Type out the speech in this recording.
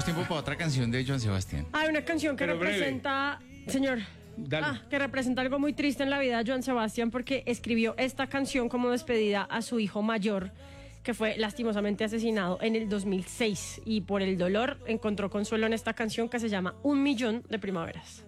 tiempo para otra canción de Joan Sebastián. Hay una canción que Pero breve. representa, señor, Dale. que representa algo muy triste en la vida de Joan Sebastián, porque escribió esta canción como despedida a su hijo mayor, que fue lastimosamente asesinado en el 2006, y por el dolor encontró consuelo en esta canción que se llama Un Millón de Primaveras.